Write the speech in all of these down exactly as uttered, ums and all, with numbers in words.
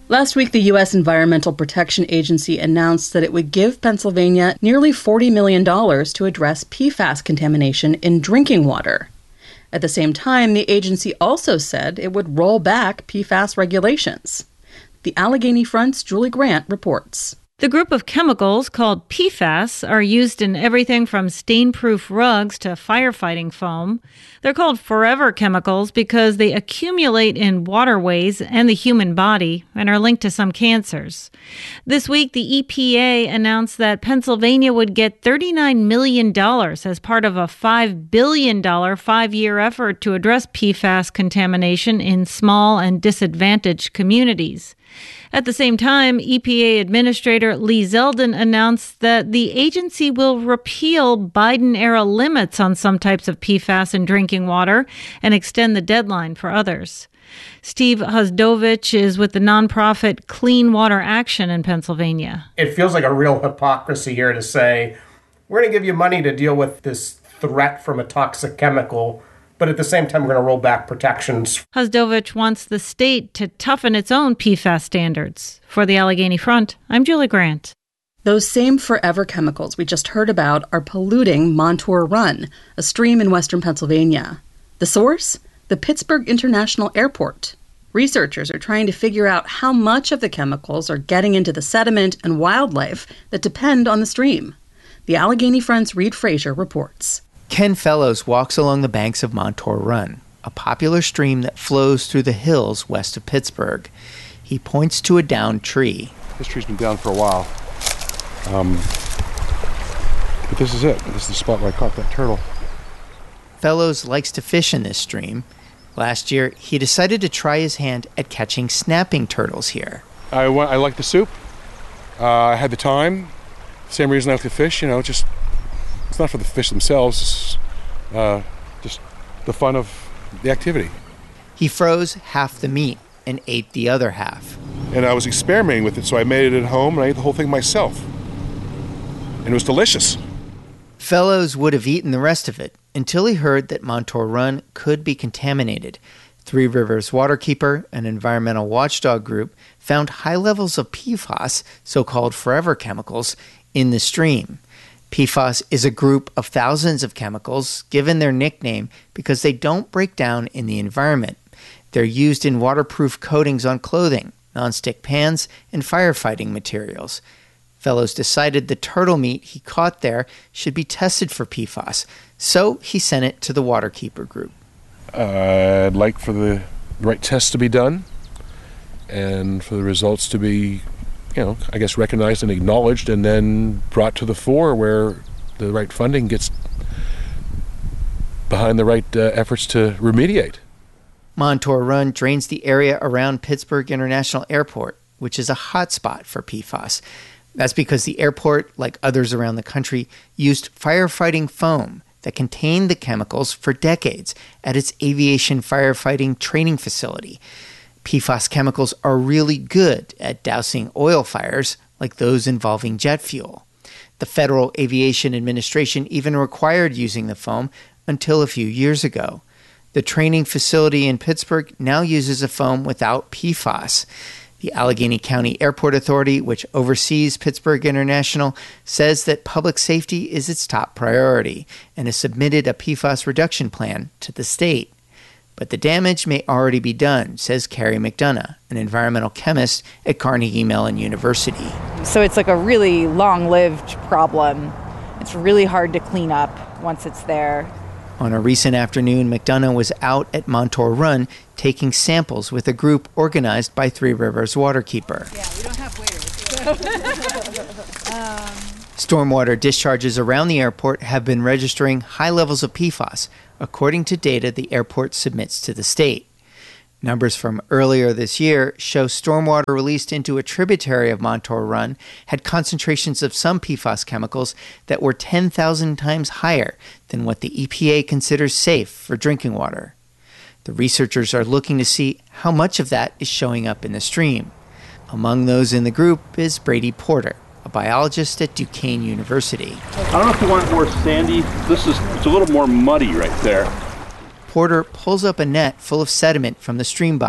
Last week, the U S Environmental Protection Agency announced that it would give Pennsylvania nearly forty million dollars to address P FAS contamination in drinking water. At the same time, the agency also said it would roll back P FAS regulations. The Allegheny Front's Julie Grant reports. The group of chemicals, called P FAS, are used in everything from stain-proof rugs to firefighting foam. They're called forever chemicals because they accumulate in waterways and the human body and are linked to some cancers. This week, the E P A announced that Pennsylvania would get thirty-nine million dollars as part of a five billion dollars five-year effort to address P FAS contamination in small and disadvantaged communities. At the same time, E P A Administrator Lee Zeldin announced that the agency will repeal Biden-era limits on some types of P FAS in drinking water and extend the deadline for others. Steve Husdovich is with the nonprofit Clean Water Action in Pennsylvania. It feels like a real hypocrisy here to say, we're going to give you money to deal with this threat from a toxic chemical, but at the same time, we're going to roll back protections. Husdovich wants the state to toughen its own P FAS standards. For the Allegheny Front, I'm Julie Grant. Those same forever chemicals we just heard about are polluting Montour Run, a stream in western Pennsylvania. The source? The Pittsburgh International Airport. Researchers are trying to figure out how much of the chemicals are getting into the sediment and wildlife that depend on the stream. The Allegheny Front's Reed Frazier reports. Ken Fellows walks along the banks of Montour Run, a popular stream that flows through the hills west of Pittsburgh. He points to a downed tree. This tree's been down for a while. Um, but this is it. This is the spot where I caught that turtle. Fellows likes to fish in this stream. Last year, he decided to try his hand at catching snapping turtles here. I, I like the soup. Uh, I had the time. Same reason I like to fish, you know, just... It's not for the fish themselves, it's uh, just the fun of the activity. He froze half the meat and ate the other half. And I was experimenting with it, so I made it at home and I ate the whole thing myself. And it was delicious. Fellows would have eaten the rest of it until he heard that Montour Run could be contaminated. Three Rivers Waterkeeper, an environmental watchdog group, found high levels of P FAS, so-called forever chemicals, in the stream. P FAS is a group of thousands of chemicals given their nickname because they don't break down in the environment. They're used in waterproof coatings on clothing, nonstick pans, and firefighting materials. Fellows decided the turtle meat he caught there should be tested for P FAS, so he sent it to the Waterkeeper group. Uh, I'd like for the right tests to be done and for the results to be, you know, I guess recognized and acknowledged and then brought to the fore where the right funding gets behind the right uh, efforts to remediate. Montour Run drains the area around Pittsburgh International Airport, which is a hotspot for P FAS. That's because the airport, like others around the country, used firefighting foam that contained the chemicals for decades at its aviation firefighting training facility. P FAS chemicals are really good at dousing oil fires like those involving jet fuel. The Federal Aviation Administration even required using the foam until a few years ago. The training facility in Pittsburgh now uses a foam without P FAS. The Allegheny County Airport Authority, which oversees Pittsburgh International, says that public safety is its top priority and has submitted a P FAS reduction plan to the state. But the damage may already be done, says Carrie McDonough, an environmental chemist at Carnegie Mellon University. So it's like a really long-lived problem. It's really hard to clean up once it's there. On a recent afternoon, McDonough was out at Montour Run taking samples with a group organized by Three Rivers Waterkeeper. Yeah, we don't have waiters. um... Stormwater discharges around the airport have been registering high levels of P FAS, according to data the airport submits to the state. Numbers from earlier this year show stormwater released into a tributary of Montour Run had concentrations of some P FAS chemicals that were ten thousand times higher than what the E P A considers safe for drinking water. The researchers are looking to see how much of that is showing up in the stream. Among those in the group is Brady Porter, a biologist at Duquesne University. I don't know if you want it more sandy. This is, it's a little more muddy right there. Porter pulls up a net full of sediment from the stream bottom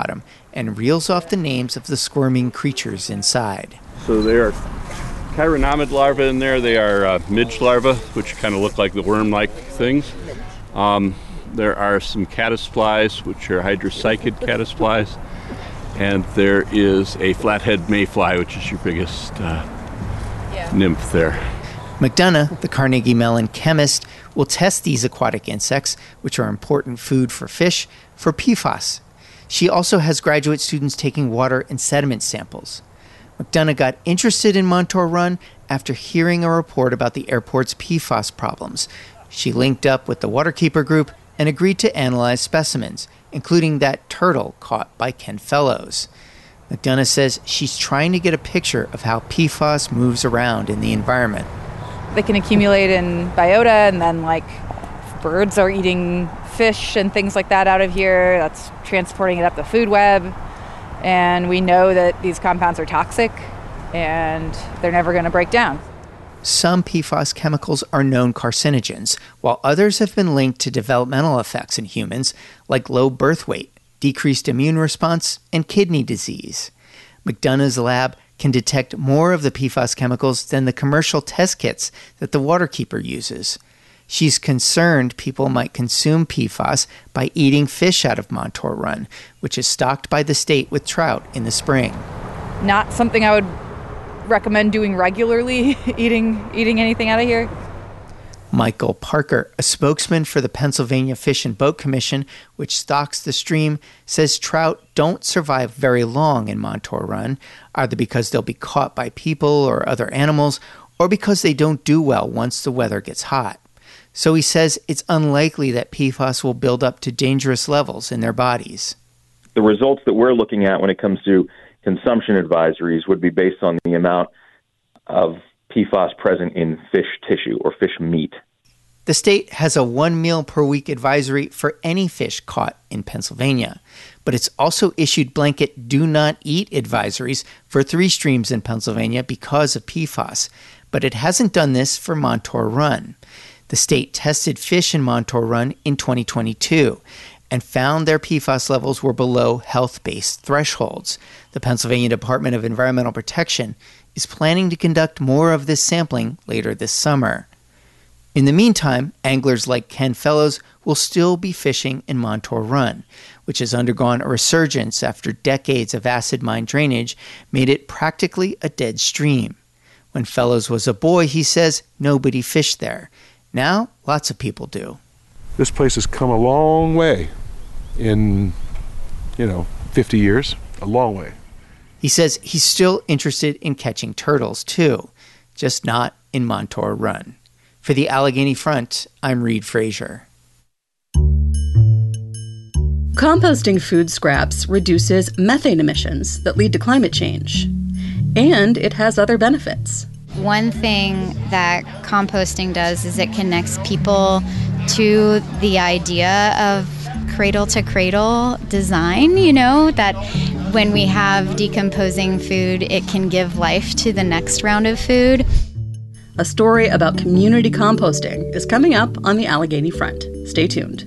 and reels off the names of the squirming creatures inside. So they are chironomid larvae in there. They are uh, midge larvae, which kind of look like the worm-like things. Um, there are some caddisflies, which are hydrocycid caddisflies. And there is a flathead mayfly, which is your biggest uh, yeah. nymph there. McDonough, the Carnegie Mellon chemist, will test these aquatic insects, which are important food for fish, for P FAS. She also has graduate students taking water and sediment samples. McDonough got interested in Montour Run after hearing a report about the airport's P FAS problems. She linked up with the Waterkeeper Group and agreed to analyze specimens, including that turtle caught by Ken Fellows. McDonough says she's trying to get a picture of how P FAS moves around in the environment. They can accumulate in biota, and then like birds are eating fish and things like that out of here. That's transporting it up the food web. And we know that these compounds are toxic and they're never going to break down. Some P FAS chemicals are known carcinogens, while others have been linked to developmental effects in humans, like low birth weight, decreased immune response, and kidney disease. McDonough's lab can detect more of the P FAS chemicals than the commercial test kits that the Waterkeeper uses. She's concerned people might consume P FAS by eating fish out of Montour Run, which is stocked by the state with trout in the spring. Not something I would recommend doing regularly, eating eating anything out of here. Michael Parker, a spokesman for the Pennsylvania Fish and Boat Commission, which stocks the stream, says trout don't survive very long in Montour Run, either because they'll be caught by people or other animals, or because they don't do well once the weather gets hot. So he says it's unlikely that P FAS will build up to dangerous levels in their bodies. The results that we're looking at when it comes to consumption advisories would be based on the amount of P FAS present in fish tissue or fish meat. The state has a one meal per week advisory for any fish caught in Pennsylvania, but it's also issued blanket do not eat advisories for three streams in Pennsylvania because of P FAS, but it hasn't done this for Montour Run. The state tested fish in Montour Run in twenty twenty-two and found their P FAS levels were below health-based thresholds. The Pennsylvania Department of Environmental Protection is planning to conduct more of this sampling later this summer. In the meantime, anglers like Ken Fellows will still be fishing in Montour Run, which has undergone a resurgence after decades of acid mine drainage made it practically a dead stream. When Fellows was a boy, he says nobody fished there. Now, lots of people do. This place has come a long way in, you know, fifty years, a long way. He says he's still interested in catching turtles, too, just not in Montour Run. For the Allegheny Front, I'm Reed Frazier. Composting food scraps reduces methane emissions that lead to climate change. And it has other benefits. One thing that composting does is it connects people to the idea of cradle to cradle design, you know, that when we have decomposing food, it can give life to the next round of food. A story about community composting is coming up on the Allegheny Front. Stay tuned.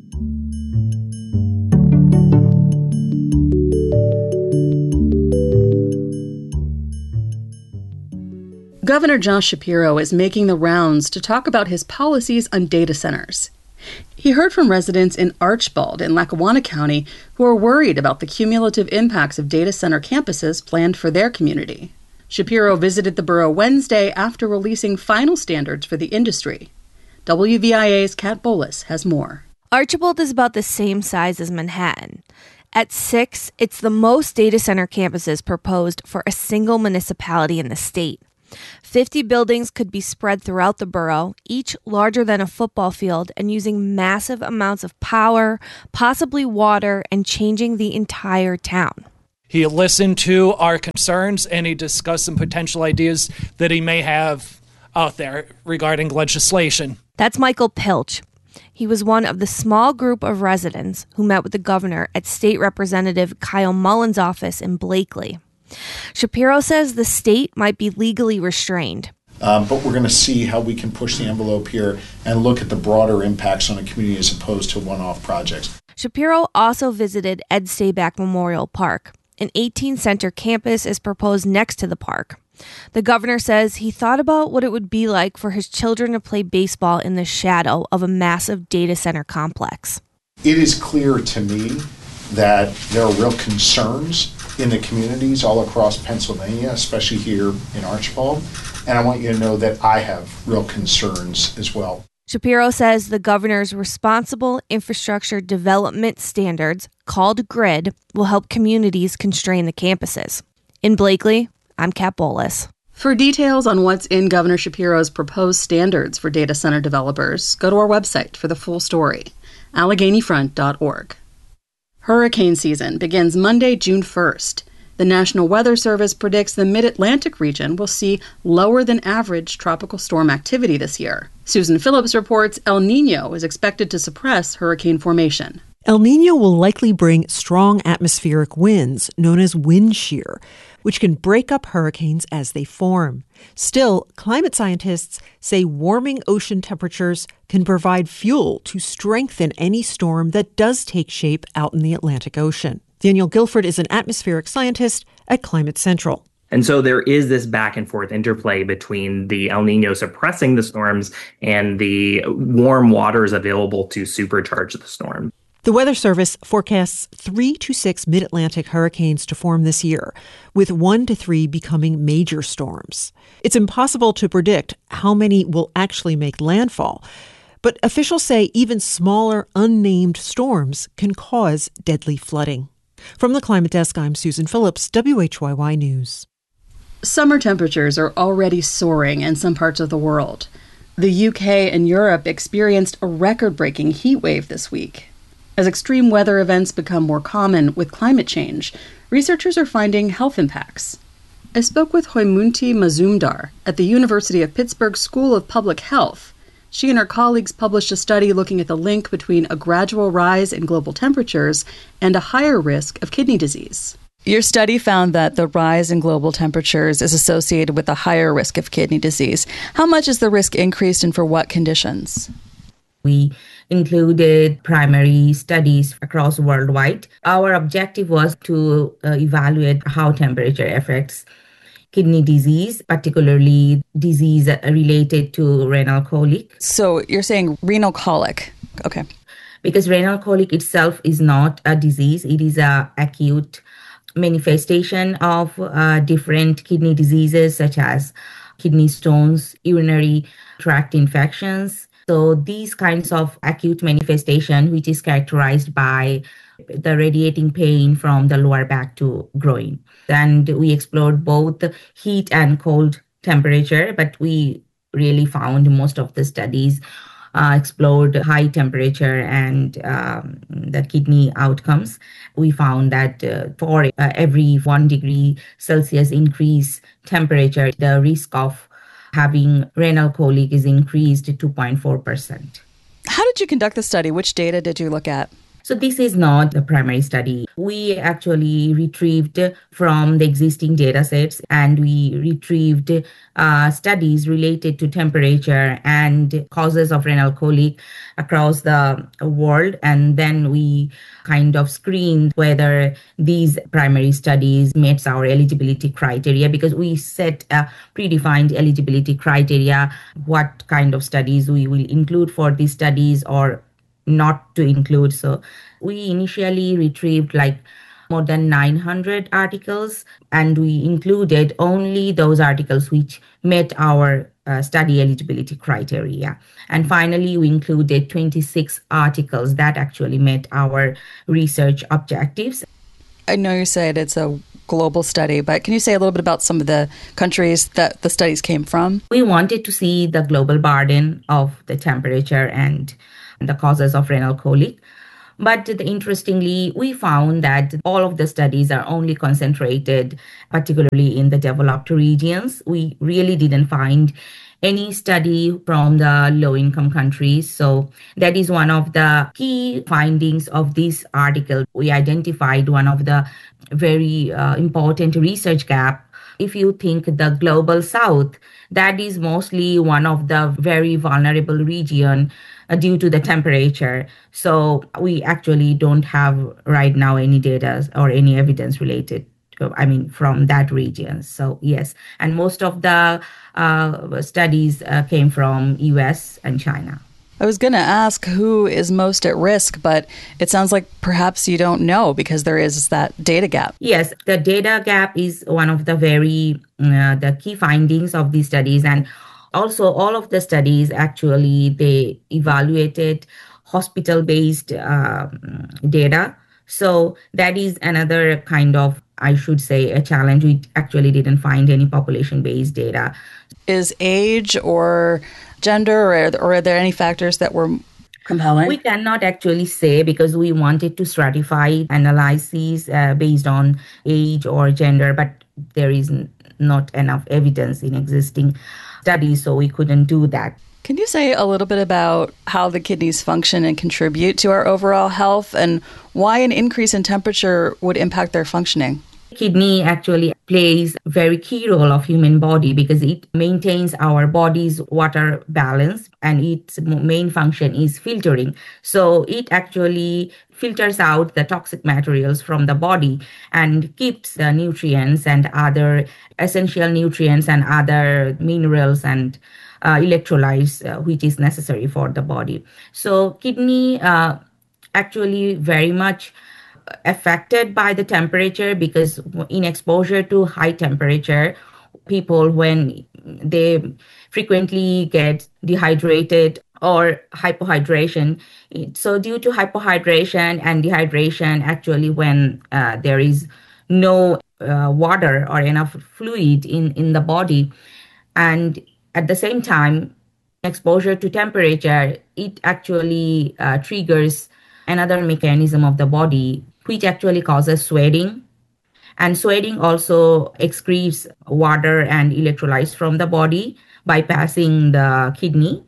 Governor Josh Shapiro is making the rounds to talk about his policies on data centers. He heard from residents in Archbald in Lackawanna County who are worried about the cumulative impacts of data center campuses planned for their community. Shapiro visited the borough Wednesday after releasing final standards for the industry. W V I A's Kat Bolas has more. Archibald is about the same size as Manhattan. At six, it's the most data center campuses proposed for a single municipality in the state. fifty buildings could be spread throughout the borough, each larger than a football field and using massive amounts of power, possibly water, and changing the entire town. He listened to our concerns and he discussed some potential ideas that he may have out there regarding legislation. That's Michael Pilch. He was one of the small group of residents who met with the governor at State Representative Kyle Mullen's office in Blakely. Shapiro says the state might be legally restrained. Um, but we're going to see how we can push the envelope here and look at the broader impacts on a community as opposed to one-off projects. Shapiro also visited Ed Stayback Memorial Park. An eighteen-center campus is proposed next to the park. The governor says he thought about what it would be like for his children to play baseball in the shadow of a massive data center complex. It is clear to me that there are real concerns in the communities all across Pennsylvania, especially here in Archibald, and I want you to know that I have real concerns as well. Shapiro says the governor's responsible infrastructure development standards, called GRID, will help communities constrain the campuses. In Blakely, I'm Kat Bolus. For details on what's in Governor Shapiro's proposed standards for data center developers, go to our website for the full story, allegheny front dot org. Hurricane season begins Monday, June first. The National Weather Service predicts the Mid-Atlantic region will see lower than average tropical storm activity this year. Susan Phillips reports El Niño is expected to suppress hurricane formation. El Niño will likely bring strong atmospheric winds, known as wind shear, which can break up hurricanes as they form. Still, climate scientists say warming ocean temperatures can provide fuel to strengthen any storm that does take shape out in the Atlantic Ocean. Daniel Guilford is an atmospheric scientist at Climate Central. And so there is this back and forth interplay between the El Niño suppressing the storms and the warm waters available to supercharge the storm. The Weather Service forecasts three to six mid-Atlantic hurricanes to form this year, with one to three becoming major storms. It's impossible to predict how many will actually make landfall, but officials say even smaller, unnamed storms can cause deadly flooding. From the Climate Desk, I'm Susan Phillips, W H Y Y News. Summer temperatures are already soaring in some parts of the world. The U K and Europe experienced a record-breaking heat wave this week. As extreme weather events become more common with climate change, researchers are finding health impacts. I spoke with Hoymunti Mazumdar at the University of Pittsburgh School of Public Health. She and her colleagues published a study looking at the link between a gradual rise in global temperatures and a higher risk of kidney disease. Your study found that the rise in global temperatures is associated with a higher risk of kidney disease. How much is the risk increased and for what conditions? We included primary studies across worldwide. Our objective was to uh, evaluate how temperature affects kidney disease, particularly disease related to renal colic. So you're saying renal colic. Okay. Because renal colic itself is not a disease. It is an acute manifestation of uh, different kidney diseases such as kidney stones, urinary tract infections. So these kinds of acute manifestation, which is characterized by the radiating pain from the lower back to groin. And we explored both heat and cold temperature, but we really found most of the studies uh, explored high temperature and um, the kidney outcomes. We found that uh, for uh, every one degree Celsius increase temperature, the risk of having renal colic is increased to two point four percent. How did you conduct the study? Which data did you look at? So this is not the primary study. We actually retrieved from the existing data sets and we retrieved uh, studies related to temperature and causes of renal colic across the world. And then we kind of screened whether these primary studies met our eligibility criteria, because we set a predefined eligibility criteria, what kind of studies we will include for these studies or not to include. So we initially retrieved like more than nine hundred articles, and we included only those articles which met our uh, study eligibility criteria. And finally, we included twenty-six articles that actually met our research objectives. I know you said it's a global study, but can you say a little bit about some of the countries that the studies came from? We wanted to see the global burden of the temperature and the causes of renal colic. But interestingly, we found that all of the studies are only concentrated, particularly in the developed regions. We really didn't find any study from the low-income countries. So that is one of the key findings of this article. We identified one of the very uh, important research gap. If you think the global south, that is mostly one of the very vulnerable region uh, due to the temperature. So we actually don't have right now any data or any evidence related to, I mean, from that region. So yes, and most of the uh, studies uh, came from U S and China. I was going to ask who is most at risk, but it sounds like perhaps you don't know because there is that data gap. Yes, the data gap is one of the very uh, the key findings of these studies. And also all of the studies actually, they evaluated hospital-based uh, data. So that is another kind of, I should say, a challenge. We actually didn't find any population-based data. Is age or gender, or, or are there any factors that were compelling? We cannot actually say because we wanted to stratify analyses uh, based on age or gender, but there is n- not enough evidence in existing studies, so we couldn't do that. Can you say a little bit about how the kidneys function and contribute to our overall health and why an increase in temperature would impact their functioning? Kidney actually plays a very key role of human body because it maintains our body's water balance and its main function is filtering. So it actually filters out the toxic materials from the body and keeps the nutrients and other essential nutrients and other minerals and uh, electrolytes uh, which is necessary for the body. So kidney uh, actually very much affected by the temperature because in exposure to high temperature, people, when they frequently get dehydrated or hypohydration. So due to hypohydration and dehydration, actually when uh, there is no uh, water or enough fluid in, in the body, and at the same time, exposure to temperature, it actually uh, triggers another mechanism of the body, which actually causes sweating. And sweating also excretes water and electrolytes from the body, bypassing the kidney.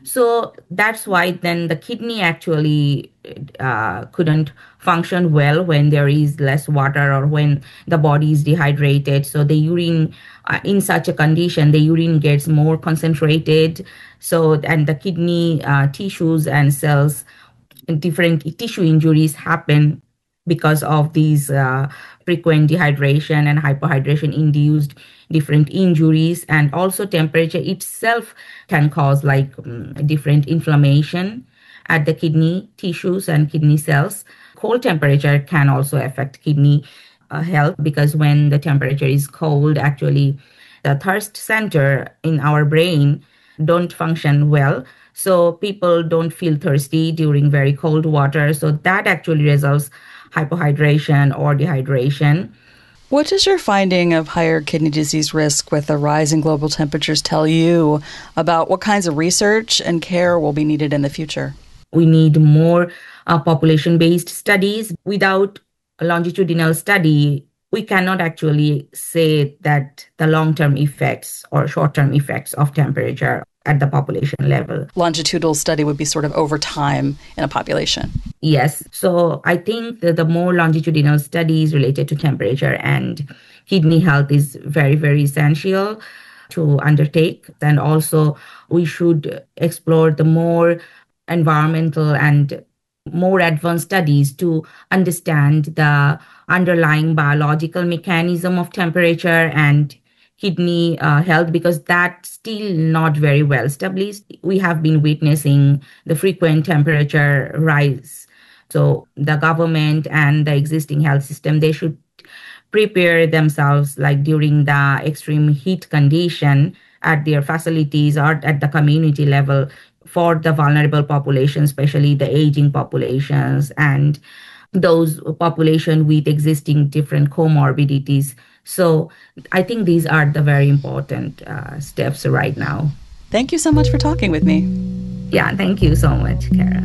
So that's why then the kidney actually uh, couldn't function well when there is less water or when the body is dehydrated. So the urine, uh, in such a condition, the urine gets more concentrated. So, and the kidney uh, tissues and cells, different tissue injuries happen because of these uh, frequent dehydration and hypohydration induced different injuries. And also temperature itself can cause like um, different inflammation at the kidney tissues and kidney cells. Cold temperature can also affect kidney uh, health because when the temperature is cold, actually the thirst center in our brain don't function well. So people don't feel thirsty during very cold water. So that actually results hypohydration or dehydration. What does your finding of higher kidney disease risk with the rise in global temperatures tell you about what kinds of research and care will be needed in the future? We need more uh, population-based studies. Without a longitudinal study, we cannot actually say that the long-term effects or short-term effects of temperature at the population level. Longitudinal study would be sort of over time in a population. Yes. So I think that the more longitudinal studies related to temperature and kidney health is very, very essential to undertake. And also we should explore the more environmental and more advanced studies to understand the underlying biological mechanism of temperature and kidney uh, health, because that's still not very well established. We have been witnessing the frequent temperature rise. So the government and the existing health system, they should prepare themselves like during the extreme heat condition at their facilities or at the community level for the vulnerable population, especially the aging populations and those population with existing different comorbidities. So I think these are the very important uh, steps right now. Thank you so much for talking with me. Yeah, thank you so much, Kara.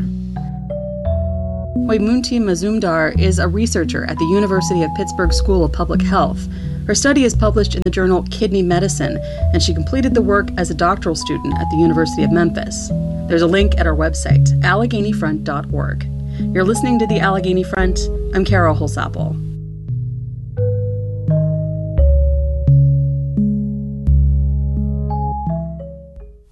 Hoymunti Mazumdar is a researcher at the University of Pittsburgh School of Public Health. Her study is published in the journal Kidney Medicine, and she completed the work as a doctoral student at the University of Memphis. There's a link at our website, allegheny front dot org. You're listening to The Allegheny Front. I'm Kara Holsapple.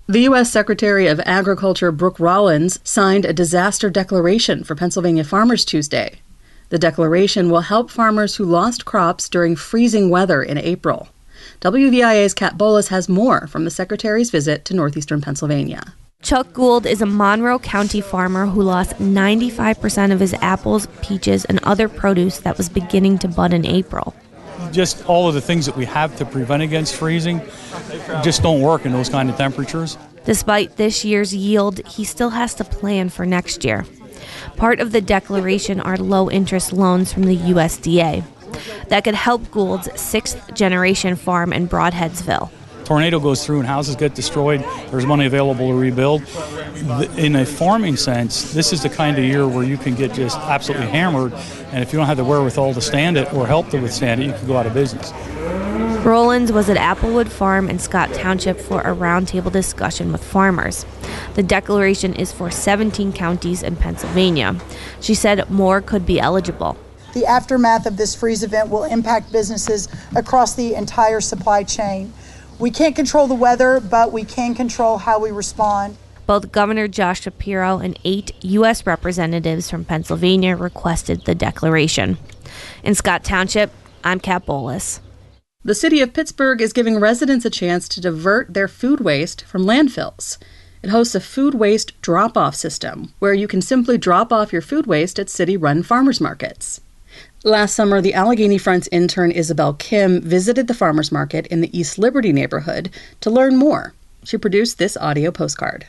The U S Secretary of Agriculture Brooke Rollins signed a disaster declaration for Pennsylvania farmers Tuesday. The declaration will help farmers who lost crops during freezing weather in April. W V I A's Kat Bolas has more from the Secretary's visit to northeastern Pennsylvania. Chuck Gould is a Monroe County farmer who lost ninety-five percent of his apples, peaches, and other produce that was beginning to bud in April. Just all of the things that we have to prevent against freezing just don't work in those kind of temperatures. Despite this year's yield, he still has to plan for next year. Part of the declaration are low-interest loans from the U S D A that could help Gould's sixth-generation farm in Broadheadsville. Tornado goes through and houses get destroyed. There's money available to rebuild. In a farming sense, this is the kind of year where you can get just absolutely hammered, and if you don't have the wherewithal to stand it or help to withstand it, you can go out of business. Rollins was at Applewood Farm in Scott Township for a roundtable discussion with farmers. The declaration is for seventeen counties in Pennsylvania. She said more could be eligible. The aftermath of this freeze event will impact businesses across the entire supply chain. We can't control the weather, but we can control how we respond. Both Governor Josh Shapiro and eight U S representatives from Pennsylvania requested the declaration. In Scott Township, I'm Kat Bolas. The city of Pittsburgh is giving residents a chance to divert their food waste from landfills. It hosts a food waste drop-off system where you can simply drop off your food waste at city-run farmers markets. Last summer, the Allegheny Front's intern Isabel Kim visited the farmers market in the East Liberty neighborhood to learn more. She produced this audio postcard.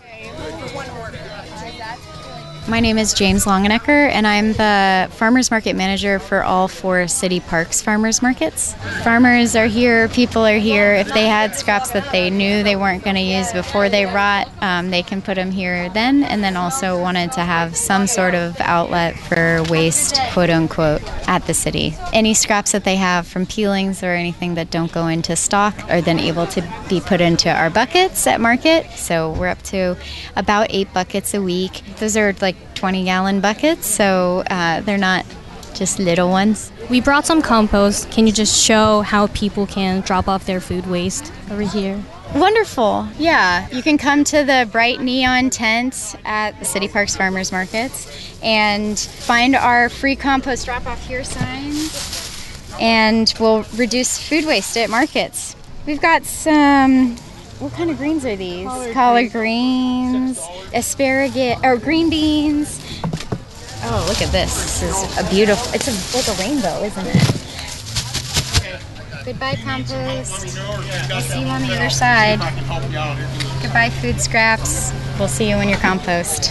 My name is James Longenecker, and I'm the farmers market manager for all four City Parks farmers markets. Farmers are here, people are here. If they had scraps that they knew they weren't going to use before they rot, um, they can put them here then, and then also wanted to have some sort of outlet for waste, quote unquote, at the city. Any scraps that they have from peelings or anything that don't go into stock are then able to be put into our buckets at market. So we're up to about eight buckets a week. Those are like twenty gallon buckets, so uh, they're not just little ones. We brought some compost. Can you just show how people can drop off their food waste over here? Wonderful. Yeah. You can come to the bright neon tent at the City Parks Farmers Markets and find our free compost drop off here signs, and we'll reduce food waste at markets. We've got some. What kind of greens are these? Collard, Collard greens, greens asparagus, or green beans. Oh, look at this. This is a beautiful, it's a, like a rainbow, isn't it? Goodbye, compost. We'll see you on the other side. Goodbye, food scraps. We'll see you in your compost.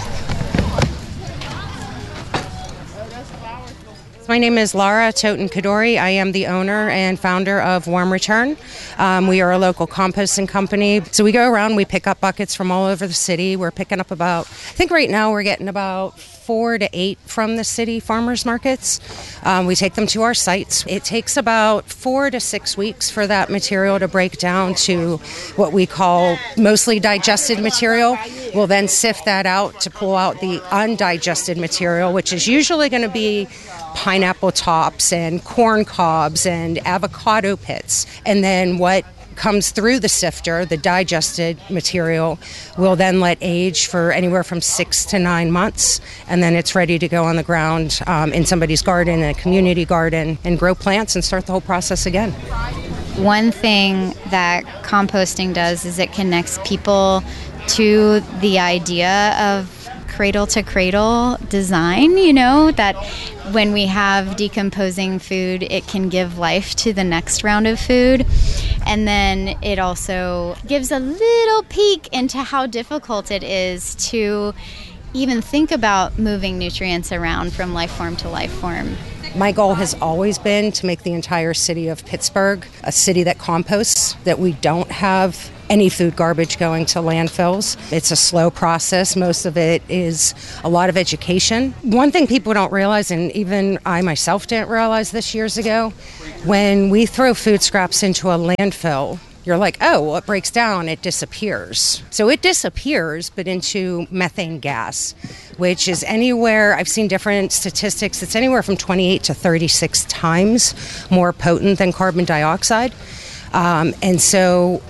My name is Laura Toten Kadori. I am the owner and founder of Warm Return. Um, we are a local composting company. So we go around, we pick up buckets from all over the city. We're picking up about, I think right now we're getting about four to eight from the city farmers markets. Um, we take them to our sites. It takes about four to six weeks for that material to break down to what we call mostly digested material. We'll then sift that out to pull out the undigested material, which is usually going to be pineapple tops and corn cobs and avocado pits. And then what comes through the sifter, the digested material, will then let age for anywhere from six to nine months. And then it's ready to go on the ground um, in somebody's garden, in a community garden, and grow plants and start the whole process again. One thing that composting does is it connects people to the idea of cradle to cradle design, you know, that when we have decomposing food, it can give life to the next round of food. And then it also gives a little peek into how difficult it is to even think about moving nutrients around from life form to life form. My goal has always been to make the entire city of Pittsburgh a city that composts, that we don't have any food garbage going to landfills. It's a slow process. Most of it is a lot of education. One thing people don't realize, and even I myself didn't realize this years ago, when we throw food scraps into a landfill, you're like, oh, well, it breaks down, it disappears. So it disappears, but into methane gas, which is anywhere, I've seen different statistics, it's anywhere from twenty-eight to thirty-six times more potent than carbon dioxide. Um, and so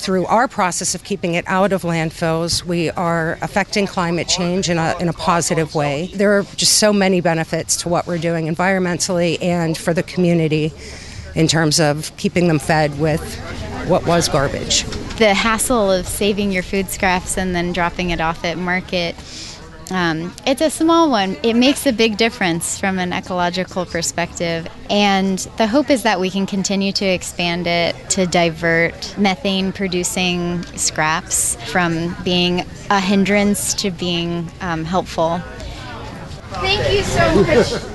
through our process of keeping it out of landfills, we are affecting climate change in a, in a positive way. There are just so many benefits to what we're doing environmentally and for the community in terms of keeping them fed with what was garbage. The hassle of saving your food scraps and then dropping it off at market, um, it's a small one. It makes a big difference from an ecological perspective. And the hope is that we can continue to expand it to divert methane-producing scraps from being a hindrance to being um, helpful. Thank you so much.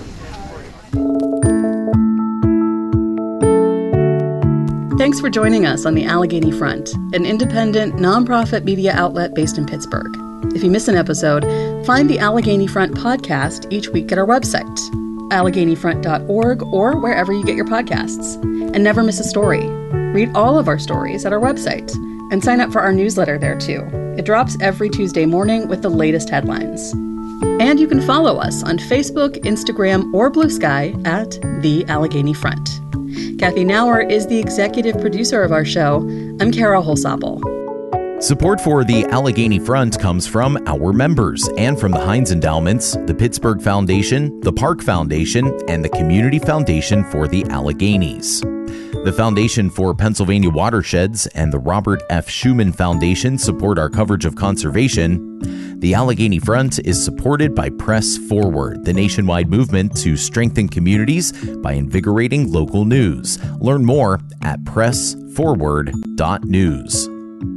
Thanks for joining us on the Allegheny Front, an independent, nonprofit media outlet based in Pittsburgh. If you miss an episode, find the Allegheny Front podcast each week at our website, allegheny front dot org, or wherever you get your podcasts. And never miss a story. Read all of our stories at our website, and sign up for our newsletter there too. It drops every Tuesday morning with the latest headlines. And you can follow us on Facebook, Instagram, or Blue Sky at The Allegheny Front. Kathy Nauer is the executive producer of our show. I'm Kara Holsapple. Support for the Allegheny Front comes from our members and from the Heinz Endowments, the Pittsburgh Foundation, the Park Foundation, and the Community Foundation for the Alleghenies. The Foundation for Pennsylvania Watersheds and the Robert F. Schuman Foundation support our coverage of conservation. The Allegheny Front is supported by Press Forward, the nationwide movement to strengthen communities by invigorating local news. Learn more at press forward dot news.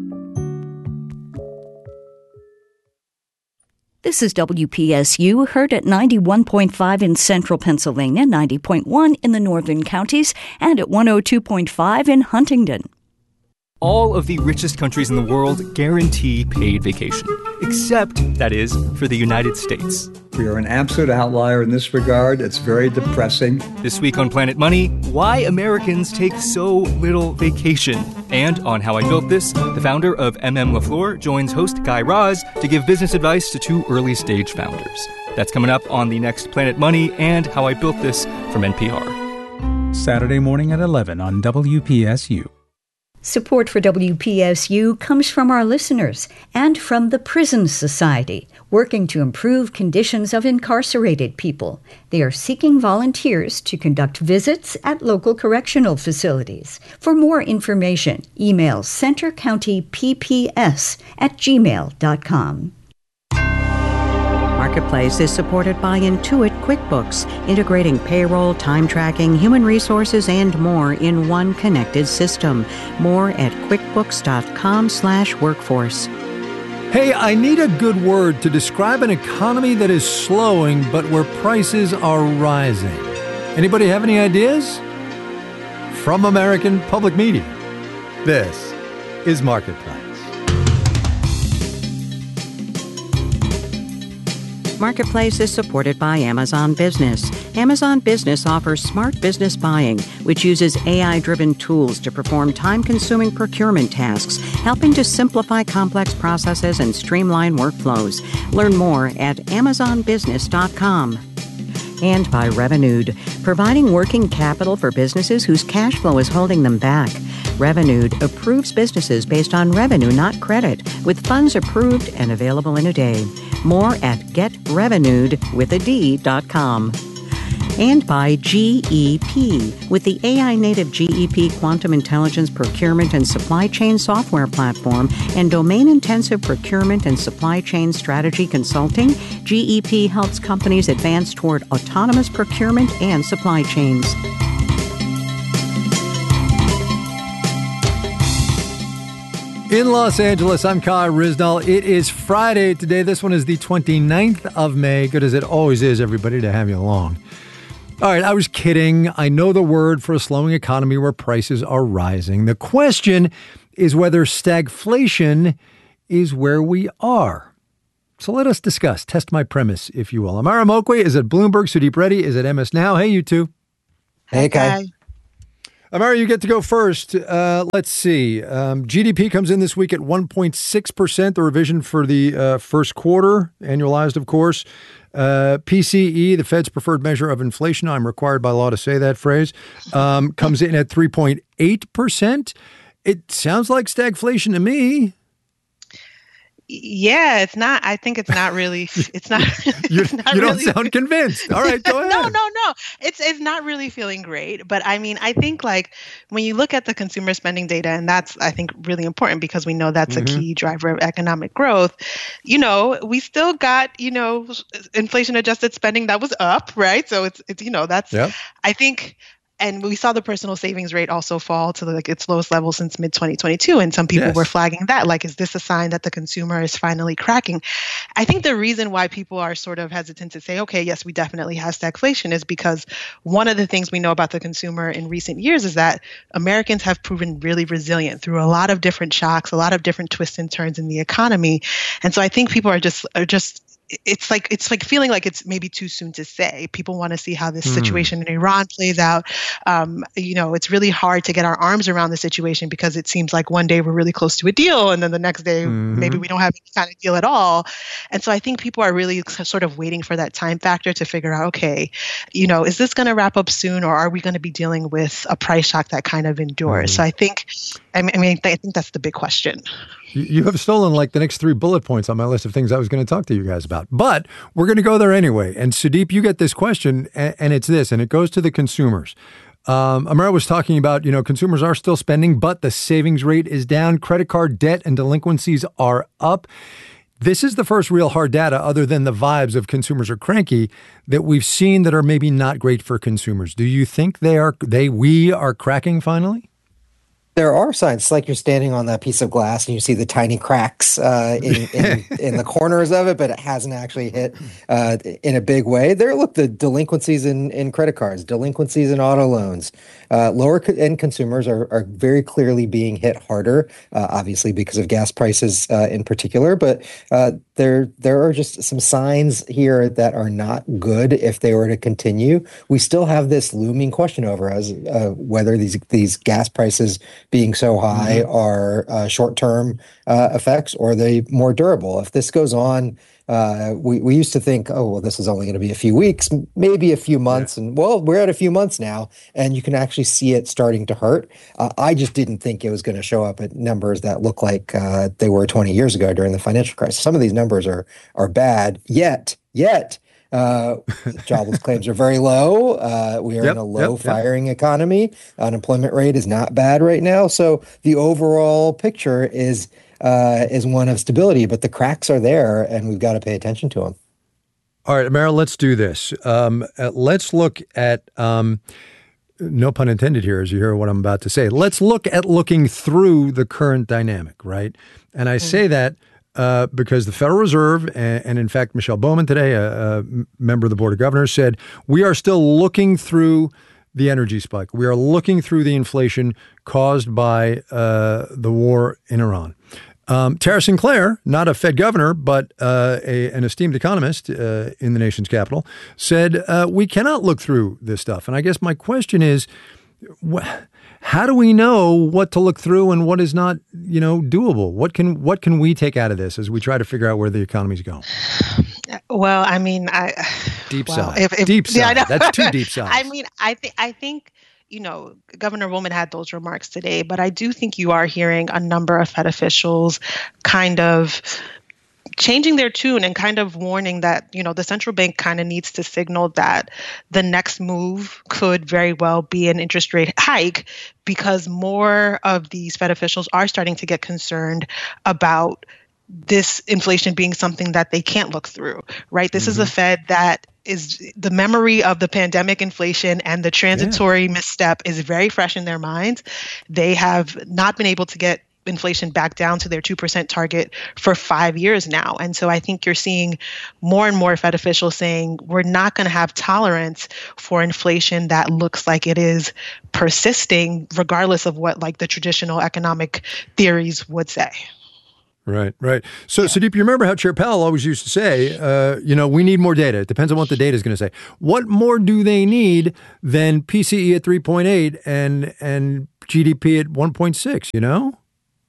This is W P S U, heard at ninety-one point five in central Pennsylvania, ninety point one in the northern counties, and at one oh two point five in Huntingdon. All of the richest countries in the world guarantee paid vacation, except, that is, for the United States. We are an absolute outlier in this regard. It's very depressing. This week on Planet Money, why Americans take so little vacation. And on How I Built This, the founder of M M LaFleur joins host Guy Raz to give business advice to two early-stage founders. That's coming up on the next Planet Money and How I Built This from N P R. Saturday morning at eleven on W P S U. Support for W P S U comes from our listeners and from the Prison Society, working to improve conditions of incarcerated people. They are seeking volunteers to conduct visits at local correctional facilities. For more information, email center county p p s at gmail dot com. Marketplace is supported by Intuit QuickBooks, integrating payroll, time tracking, human resources, and more in one connected system. More at quickbooks.com slash workforce. Hey, I need a good word to describe an economy that is slowing, but where prices are rising. Anybody have any ideas? From American Public Media, this is Marketplace. Marketplace is supported by Amazon Business. Amazon Business offers smart business buying, which uses A I-driven tools to perform time-consuming procurement tasks, helping to simplify complex processes and streamline workflows. Learn more at amazon business dot com. And by Revenued, providing working capital for businesses whose cash flow is holding them back. Revenued approves businesses based on revenue, not credit, with funds approved and available in a day. More at get revenued with a D dot com. And by G E P, with the A I-native G E P Quantum Intelligence Procurement and Supply Chain Software Platform and domain-intensive procurement and supply chain strategy consulting, G E P helps companies advance toward autonomous procurement and supply chains. In Los Angeles, I'm Kai Risnall. It is Friday today. This one is the twenty-ninth of May. Good as it always is, everybody, to have you along. All right, I was kidding. I know the word for a slowing economy where prices are rising. The question is whether stagflation is where we are. So let us discuss. Test my premise, if you will. Amara Mokwe is at Bloomberg. Sudeep Reddy is at M S Now. Hey, you two. Hey, Kai. Amara, you get to go first. Uh, let's see. Um, G D P comes in this week at one point six percent, the revision for the uh, first quarter, annualized, of course. Uh, P C E, the Fed's preferred measure of inflation, I'm required by law to say that phrase, um, comes in at three point eight percent. It sounds like stagflation to me. Yeah, it's not. I think it's not really. It's not. It's not you don't really, sound convinced. All right, go ahead. no, no, no. It's it's not really feeling great. But I mean, I think like when you look at the consumer spending data, and that's I think really important because we know that's mm-hmm. a key driver of economic growth. You know, we still got you know inflation adjusted spending that was up, right? So it's it's you know that's yep. I think. And we saw the personal savings rate also fall to like its lowest level since mid twenty twenty-two. And some people yes. were flagging that, like, is this a sign that the consumer is finally cracking? I think the reason why people are sort of hesitant to say, okay, yes, we definitely have stagflation is because one of the things we know about the consumer in recent years is that Americans have proven really resilient through a lot of different shocks, a lot of different twists and turns in the economy. And so I think people are just are just it's like it's like feeling like it's maybe too soon to say. People want to see how this mm. situation in Iran plays out. Um, you know, it's really hard to get our arms around the situation because it seems like one day we're really close to a deal, and then the next day mm-hmm. maybe we don't have any kind of deal at all. And so I think people are really sort of waiting for that time factor to figure out, okay, you know, is this going to wrap up soon, or are we going to be dealing with a price shock that kind of endures? Mm. So I think, I mean, I mean, I think that's the big question. You have stolen like the next three bullet points on my list of things I was going to talk to you guys about. But we're going to go there anyway. And Sudeep, you get this question, and it's this, and it goes to the consumers. Um, Amara was talking about, you know, consumers are still spending, but the savings rate is down. Credit card debt and delinquencies are up. This is the first real hard data, other than the vibes of consumers are cranky, that we've seen that are maybe not great for consumers. Do you think they are, they, we are cracking finally? There are signs. It's like you're standing on that piece of glass and you see the tiny cracks uh, in, in, in the corners of it, but it hasn't actually hit uh, in a big way. There, look, the delinquencies in, in credit cards, delinquencies in auto loans, uh, lower end consumers are, are very clearly being hit harder, uh, obviously because of gas prices uh, in particular. But uh, there, there are just some signs here that are not good if they were to continue. We still have this looming question over us uh, whether these these gas prices being so high mm-hmm. are uh, short-term uh, effects, or are they more durable? If this goes on, uh, we, we used to think, oh, well, this is only going to be a few weeks, maybe a few months. Yeah. And, well, we're at a few months now, and you can actually see it starting to hurt. Uh, I just didn't think it was going to show up at numbers that look like uh, they were twenty years ago during the financial crisis. Some of these numbers are are bad, yet, yet. Uh, jobless claims are very low. Uh, we are yep, in a low yep, firing yep. economy. Unemployment rate is not bad right now. So the overall picture is uh, is one of stability, but the cracks are there, and we've got to pay attention to them. All right, Amara, let's do this. Um, uh, let's look at, um, no pun intended here, as you hear what I'm about to say. Let's look at looking through the current dynamic, right? And I mm-hmm. say that Uh, because the Federal Reserve, and, and in fact, Michelle Bowman today, a, a member of the Board of Governors, said, we are still looking through the energy spike. We are looking through the inflation caused by uh, the war in Iran. Um, Tara Sinclair, not a Fed governor, but uh, a, an esteemed economist uh, in the nation's capital, said, uh, we cannot look through this stuff. And I guess my question is, wh- how do we know what to look through and what is not, you know, doable? What can what can we take out of this as we try to figure out where the economy's going? Well, I mean, I deep well, sigh. If, if, deep sigh. Yeah, That's two deep sighs. I mean, I think I think you know, Governor Woolman had those remarks today, but I do think you are hearing a number of Fed officials kind of changing their tune and kind of warning that, you know, the central bank kind of needs to signal that the next move could very well be an interest rate hike, because more of these Fed officials are starting to get concerned about this inflation being something that they can't look through, right? This mm-hmm. is a Fed that is the memory of the pandemic inflation and the transitory yeah. misstep is very fresh in their minds. They have not been able to get inflation back down to their two percent target for five years now. And so I think you're seeing more and more Fed officials saying we're not going to have tolerance for inflation that looks like it is persisting, regardless of what like the traditional economic theories would say. Right, right. So, yeah. Sudeep, you remember how Chair Powell always used to say, uh, you know, we need more data. It depends on what the data is going to say. What more do they need than P C E at three point eight and and G D P at one point six, you know?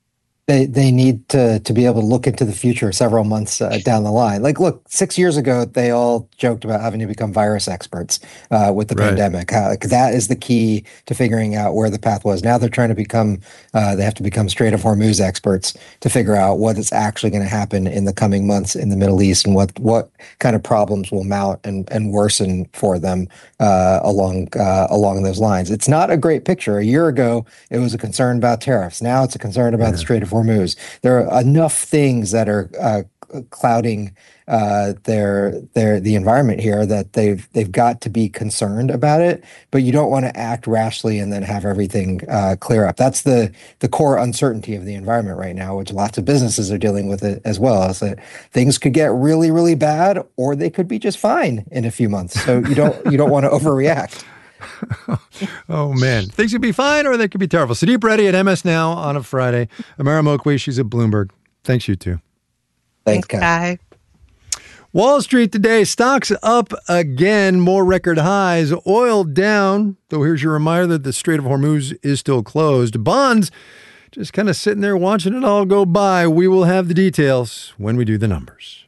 They they need to to be able to look into the future several months uh, down the line. Like, look, six years ago, they all joked about having to become virus experts uh, with the Right. pandemic. Uh, 'cause that is the key to figuring out where the path was. Now they're trying to become, uh, they have to become Strait of Hormuz experts to figure out what is actually going to happen in the coming months in the Middle East and what what kind of problems will mount and, and worsen for them uh, along uh, along those lines. It's not a great picture. A year ago, it was a concern about tariffs. Now it's a concern about the Strait of Hormuz. There are enough things that are uh, clouding uh, their their the environment here that they've they've got to be concerned about it. But you don't want to act rashly and then have everything uh, clear up. That's the the core uncertainty of the environment right now, which lots of businesses are dealing with it as well. Is that things could get really really bad, or they could be just fine in a few months. So you don't you don't want to overreact. Oh, man. Things could be fine or they could be terrible. Sudeep Reddy at M S Now on a Friday. Amara Mokwee, she's at Bloomberg. Thanks, you two. Thanks, Kai. Bye. Wall Street today, stocks up again, more record highs. Oil down, though here's your reminder that the Strait of Hormuz is still closed. Bonds just kind of sitting there watching it all go by. We will have the details when we do the numbers.